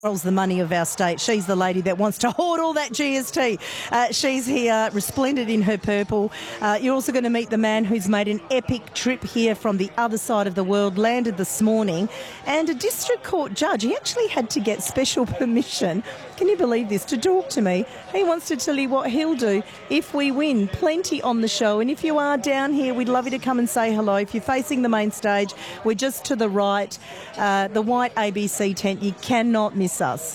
Controls the money of our state. She's the lady that wants to hoard all that GST. She's here, resplendent in her purple. You're also going to meet the man who's made an epic trip here from the other side of the world, landed this morning, and a district court judge. He actually had to get special permission, can you believe this, to talk to me. He wants to tell you what he'll do if we win. Plenty on the show, and if you are down here, we'd love you to come and say hello. If you're facing the main stage, we're just to the right, the white ABC tent. You cannot miss us.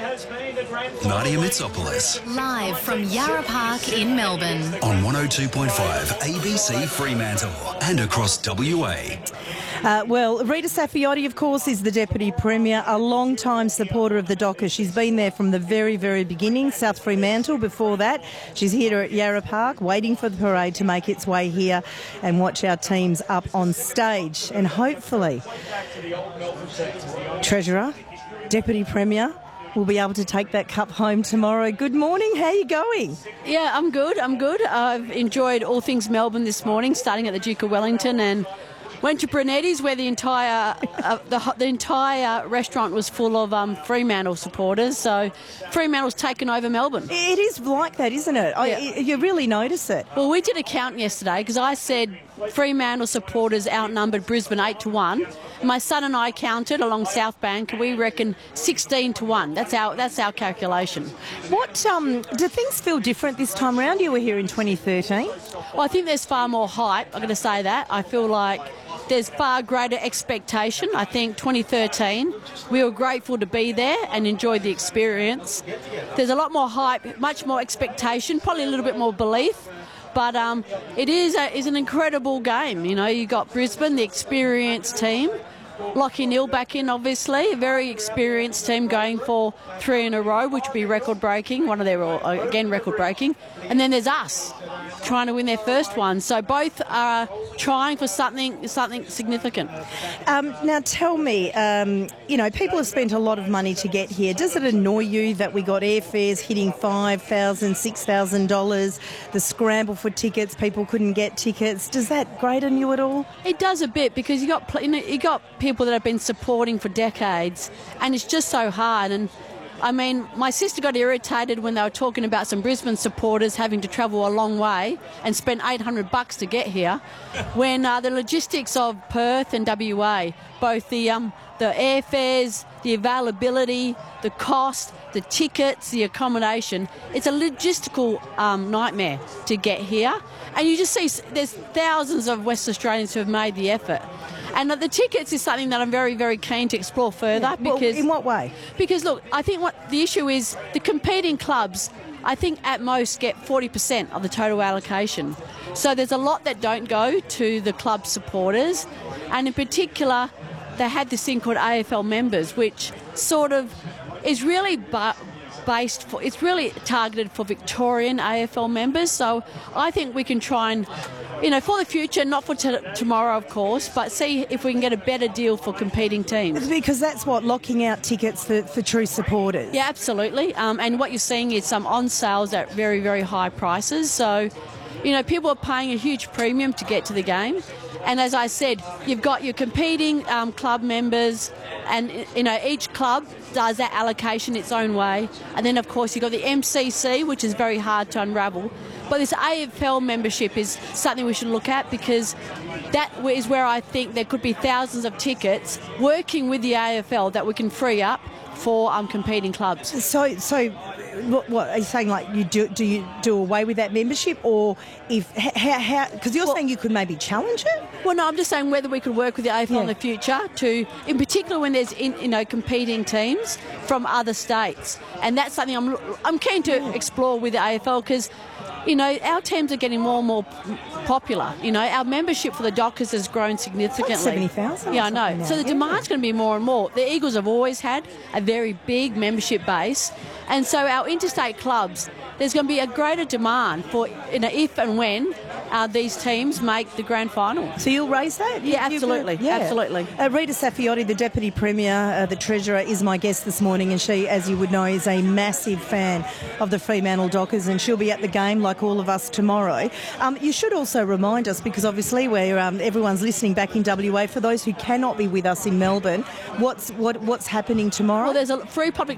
Nadia Mitsopoulos. Live from Yarra Park in Melbourne. On 102.5 ABC Fremantle and across WA. Well, Rita Saffioti, of course, is the Deputy Premier, a long-time supporter of the Dockers. She's been there from the very, very beginning, South Fremantle before that. She's here at Yarra Park, waiting for the parade to make its way here and watch our teams up on stage. And hopefully, Treasurer, Deputy Premier, will be able to take that cup home tomorrow. Good morning, how are you going? Yeah, I'm good. I've enjoyed all things Melbourne this morning, starting at the Duke of Wellington, and went to Brunetti's, where the entire restaurant was full of Fremantle supporters. So Fremantle's taken over Melbourne. It is like that, isn't it? Yeah. You really notice it. Well, we did a count yesterday because I said Fremantle supporters outnumbered Brisbane 8-1. My son and I counted along South Bank. We reckon 16-1. That's our calculation. What do things feel different this time round? You were here in 2013. Well, I think there's far more hype. I'm going to say that. I feel like there's far greater expectation. I think 2013, we were grateful to be there and enjoy the experience. There's a lot more hype, much more expectation, probably a little bit more belief. But it is an incredible game. You know, you got Brisbane, the experienced team. Lachie Neale back in, obviously, a very experienced team going for 3 in a row, which would be record-breaking, one of their, again, record-breaking. And then there's us, trying to win their first one. So both are trying for something significant. Now tell me, people have spent a lot of money to get here. Does it annoy you that we got airfares hitting $5,000, $6,000, the scramble for tickets, people couldn't get tickets? Does that grate on you at all? It does a bit, because you got people that have been supporting for decades, and it's just so hard. And I mean, my sister got irritated when they were talking about some Brisbane supporters having to travel a long way and spend $800 to get here, when the logistics of Perth and WA, both the airfares, the availability, the cost, the tickets, the accommodation, it's a logistical nightmare to get here. And you just see there's thousands of West Australians who have made the effort. And the tickets is something that I'm very, very keen to explore further. Yeah. Well, because in what way? Because, look, I think what the issue is, the competing clubs, I think at most get 40% of the total allocation. So there's a lot that don't go to the club supporters. And in particular, they had this thing called AFL members, which sort of is really it's really targeted for Victorian AFL members. So I think we can try and, for the future, not for tomorrow, of course, but see if we can get a better deal for competing teams. Because that's locking out tickets for true supporters. Yeah, absolutely. And what you're seeing is some on sales at very, very high prices. So, people are paying a huge premium to get to the game. And as I said, you've got your competing club members, and each club does that allocation its own way. And then, of course, you've got the MCC, which is very hard to unravel. But this AFL membership is something we should look at, because that is where I think there could be thousands of tickets working with the AFL that we can free up for competing clubs. So what are you saying? Like, do you do away with that membership, or how? Because you're saying you could maybe challenge it. Well, no, I'm just saying whether we could work with the AFL in the future to, in particular, when there's competing teams from other states, and that's something I'm keen to explore with the AFL, because our teams are getting more and more popular. Our membership for the Dockers has grown significantly. 70,000. Yeah, I know. So the demand's going to be more and more. The Eagles have always had a very big membership base, and so our interstate clubs, there's going to be a greater demand for if and when these teams make the grand final. So you'll raise that? Yeah, absolutely. Absolutely. Rita Saffioti, the Deputy Premier, the Treasurer, is my guest this morning, and she, as you would know, is a massive fan of the Fremantle Dockers, and she'll be at the game like all of us tomorrow. You should also remind us, because obviously everyone's listening back in WA, for those who cannot be with us in Melbourne, what's happening tomorrow? Well, there's a free public